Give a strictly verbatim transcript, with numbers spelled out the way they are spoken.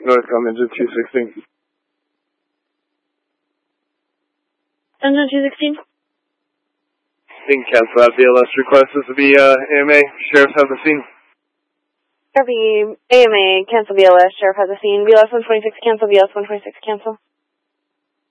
Northcom engine two sixteen. Engine two sixteen. You can cancel that B L S request. This will be uh, A M A. Sheriff's have the scene. Copy. A M A, cancel B L S. Sheriff has a scene. B L S one twenty-six, cancel. B L S one twenty-six, cancel.